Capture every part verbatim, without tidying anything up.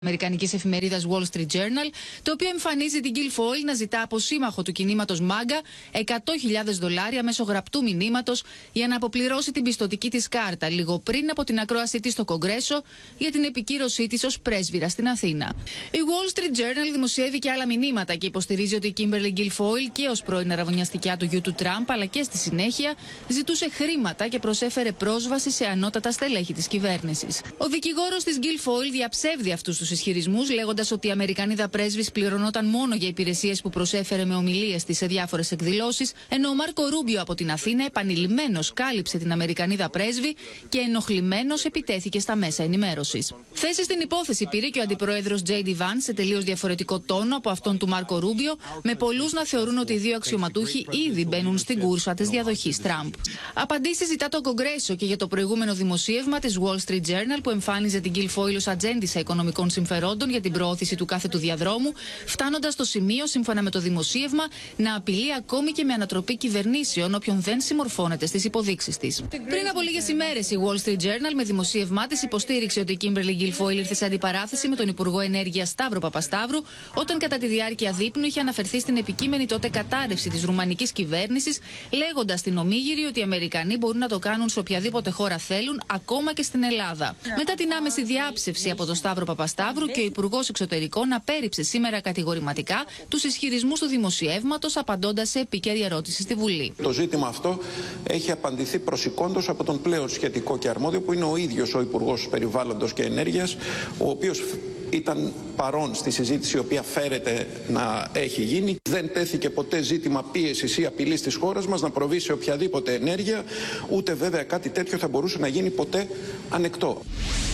Αμερικανικής εφημερίδας Wall Street Journal, το οποίο εμφανίζει την Guilfoyle να ζητά από σύμμαχο του κινήματος μάγκα εκατό χιλιάδες δολάρια μέσω γραπτού μηνύματος για να αποπληρώσει την πιστωτική της κάρτα λίγο πριν από την ακρόασή της στο Κογκρέσο για την επικύρωσή της ως πρέσβυρα στην Αθήνα. Η Wall Street Journal δημοσιεύει και άλλα μηνύματα και υποστηρίζει ότι η Kimberly Guilfoyle και ως πρώην αραβωνιαστικιά του γιου του Τραμπ, αλλά και στη συνέχεια ζητούσε χρήματα και προσέφερε πρόσβαση σε ανώτατα στελέχη της κυβέρνησης. Ο δικηγόρος της Guilfoyle διαψεύδει αυτούς τους ισχυρισμούς, λέγοντας ότι η Αμερικανίδα πρέσβης πληρωνόταν μόνο για υπηρεσίες που προσέφερε με ομιλίες της σε διάφορες εκδηλώσεις, ενώ ο Μάρκο Ρούμπιο από την Αθήνα επανειλημμένος κάλυψε την Αμερικανίδα πρέσβη και ενοχλημένος επιτέθηκε στα μέσα ενημέρωσης. Θέση στην υπόθεση πήρε και ο αντιπρόεδρος Τζέι Ντι Βάνς σε τελείως διαφορετικό τόνο από αυτόν του Μάρκο Ρούμπιο, με πολλούς να θεωρούν ότι οι δύο αξιωματούχοι ήδη μπαίνουν στην κούρσα της διαδοχής Τραμπ. Απαντήσεις ζητά το Κογκρέσο και για το προηγούμενο δημοσίευμα της Wall Street Journal που εμφάνιζε την Guilfoyle ως ατζέντισσα οικονομικών συμφερόντων για την προώθηση του κάθετου διαδρόμου, φτάνοντας στο σημείο, σύμφωνα με το δημοσίευμα, να απειλεί ακόμη και με ανατροπή κυβερνήσεων όποιον δεν συμμορφώνεται στις υποδείξεις της. Πριν από λίγες ημέρες, η Wall Street Journal με δημοσίευμά της υποστήριξε ότι η Kimberly Guilfoyle ήρθε σε αντιπαράθεση με τον Υπουργό Ενέργειας Σταύρο Παπασταύρου, όταν κατά τη διάρκεια δείπνου είχε αναφερθεί στην επικείμενη τότε κατάρρευση της ρουμανικής κυβέρνησης, λέγοντας στην ομίγυρη ότι οι Αμερικανοί μπορούν να το κάνουν σε οποιαδήποτε χώρα θέλουν, ακόμα και στην Ελλάδα. Μετά την άμεση διάψευση από τον Σταύρο Παπασταύρου, και ο Υπουργός Εξωτερικών απέρριψε σήμερα κατηγορηματικά τους ισχυρισμούς του δημοσιεύματος, απαντώντας σε επίκαιρη ερώτηση στη Βουλή. Το ζήτημα αυτό έχει απαντηθεί προσηκόντως από τον πλέον σχετικό και αρμόδιο, που είναι ο ίδιος ο Υπουργός Περιβάλλοντος και Ενέργειας, ο οποίος ήταν παρόν στη συζήτηση η οποία φέρεται να έχει γίνει. Δεν τέθηκε ποτέ ζήτημα πίεσης ή απειλής της χώρας μας να προβεί σε οποιαδήποτε ενέργεια, ούτε βέβαια κάτι τέτοιο θα μπορούσε να γίνει ποτέ ανεκτό.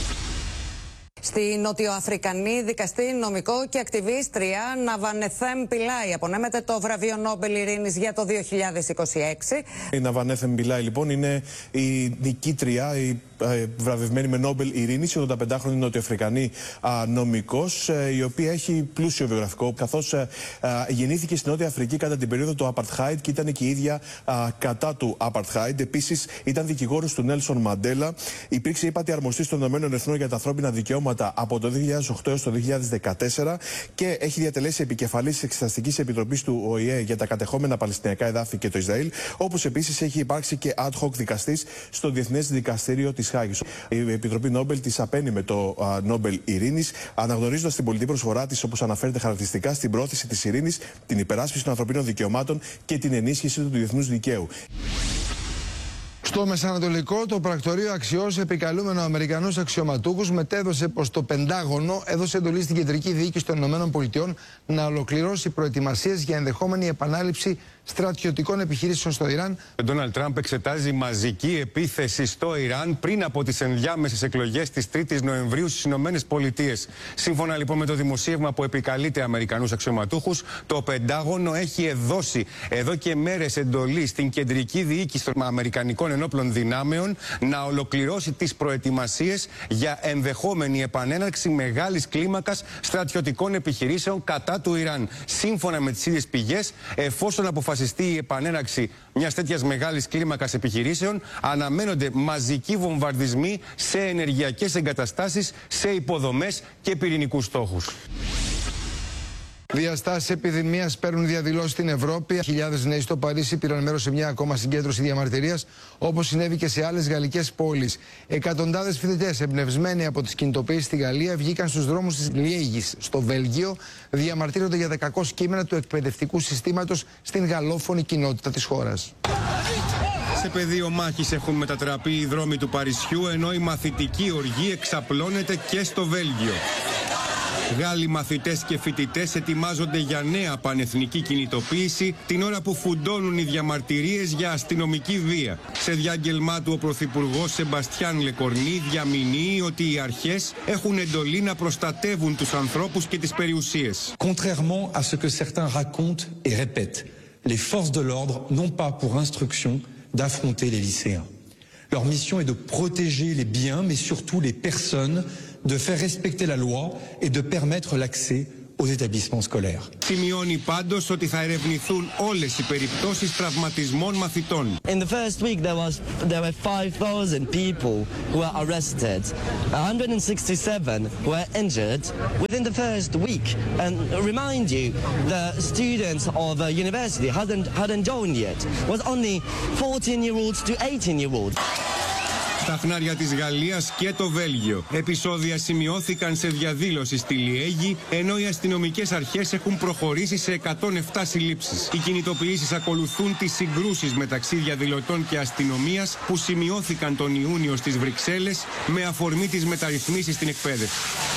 Στη νοτιοαφρικανή δικαστή, νομικό και ακτιβίστρια Ναβανεθέμ Πιλάι απονέμεται το βραβείο Νόμπελ Ειρήνης για το δύο χιλιάδες είκοσι έξι. Η Ναβανεθέμ Πιλάι λοιπόν είναι η νικήτρια, η βραβευμένη με Νόμπελ Ειρήνης, η ογδονταπεντάχρονη νοτιοαφρικανή νομικός, η οποία έχει πλούσιο βιογραφικό, καθώς γεννήθηκε στην Νότια Αφρική κατά την περίοδο του Apartheid και ήταν και η ίδια κατά του Apartheid. Επίσης ήταν δικηγόρος του Νέλσον Μαντέλα, υπήρξε ύπατη αρμοστής των ΗΠΑ για τα ανθρώπινα δικαιώματα από το δύο χιλιάδες οκτώ έως το δύο χιλιάδες δεκατέσσερα και έχει διατελέσει επικεφαλής της Εξεταστικής Επιτροπής του Ο Η Ε για τα κατεχόμενα Παλαιστινιακά εδάφη και το Ισραήλ, όπως επίσης έχει υπάρξει και ad hoc δικαστής στο Διεθνές Δικαστήριο της Χάγης. Η Επιτροπή Νόμπελ της απένιμε το uh, Νόμπελ Ειρήνης, αναγνωρίζοντας την πολιτική προσφορά της, όπως αναφέρεται χαρακτηριστικά, στην πρόθεση της ειρήνης, την υπεράσπιση των ανθρωπίνων δικαιωμάτων και την ενίσχυση του διεθνούς δικαίου. Στο Μεσανατολικό, το πρακτορείο αξιός επικαλούμενο Αμερικανούς αξιωματούχους μετέδωσε πως το Πεντάγωνο έδωσε εντολή στην Κεντρική Διοίκηση των ΗΠΑ να ολοκληρώσει προετοιμασίες για ενδεχόμενη επανάληψη στρατιωτικών επιχειρήσεων στο Ιράν. Ο Ντόναλντ Τραμπ εξετάζει μαζική επίθεση στο Ιράν πριν από τις ενδιάμεσες εκλογές της τρίτης Νοεμβρίου στις Ηνωμένες Πολιτείες. Σύμφωνα λοιπόν με το δημοσίευμα που επικαλείται Αμερικανούς αξιωματούχους, το Πεντάγωνο έχει δώσει εδώ και μέρες εντολή στην Κεντρική Διοίκηση των Αμερικανικών Ενόπλων Δυνάμεων να ολοκληρώσει τις προετοιμασίες για ενδεχόμενη επανέναρξη μεγάλης κλίμακας στρατιωτικών επιχειρήσεων κατά του Ιράν. Σύμφωνα με τις ίδιες πηγές, εφόσον αποφασιστεί η επανέναρξη μιας τέτοιας μεγάλης κλίμακας επιχειρήσεων, αναμένονται μαζικοί βομβαρδισμοί σε ενεργειακές εγκαταστάσεις, σε υποδομές και πυρηνικούς στόχους. Διαστάσεις επιδημίας παίρνουν διαδηλώσεις στην Ευρώπη. Χιλιάδες νέοι στο Παρίσι πήραν μέρος σε μια ακόμα συγκέντρωση διαμαρτυρίας, όπως συνέβη και σε άλλες γαλλικές πόλεις. Εκατοντάδες φοιτητές, εμπνευσμένοι από τις κινητοποιήσεις στη Γαλλία, βγήκαν στους δρόμους της Λιέγης, στο Βέλγιο, διαμαρτύρονται για τα κακό κείμενα του εκπαιδευτικού συστήματος στην γαλλόφωνη κοινότητα της χώρας. Σε πεδίο μάχης έχουν μετατραπεί οι δρόμοι του Παρισιού, ενώ η μαθητική οργή εξαπλώνεται και στο Βέλγιο. Γάλλοι μαθητές και φοιτητές ετοιμάζονται για νέα πανεθνική κινητοποίηση την ώρα που φουντώνουν οι διαμαρτυρίες για αστυνομική βία. Σε διάγγελμά του ο Πρωθυπουργός Σεμπαστιάν Λεκορνί διαμηνύει ότι οι αρχές έχουν εντολή να προστατεύουν τους ανθρώπους και τις περιουσίες. Contrairement à ce que certains racontent et répètent, les forces de l'ordre n'ont pas pour instruction d'affronter les lycéens. Leur mission est de protéger les biens, mais surtout les personnes, de faire respecter la loi et de permettre l'accès aux établissements scolaires. Σημειώνει πάντως ότι θα ερευνηθούν όλες οι περιπτώσεις τραυματισμών μαθητών. In the first week there was there were five thousand people who were arrested. one hundred sixty-seven were injured within the first week. And remind you, the students of the university hadn't hadn't joined yet. It was only fourteen-year-olds to eighteen-year-olds. Στα χνάρια της Γαλλίας και το Βέλγιο. Επεισόδια σημειώθηκαν σε διαδήλωση στη Λιέγη, ενώ οι αστυνομικές αρχές έχουν προχωρήσει σε εκατόν επτά συλλήψεις. Οι κινητοποιήσεις ακολουθούν τις συγκρούσεις μεταξύ διαδηλωτών και αστυνομίας που σημειώθηκαν τον Ιούνιο στις Βρυξέλλες με αφορμή τις μεταρρυθμίσεις στην εκπαίδευση.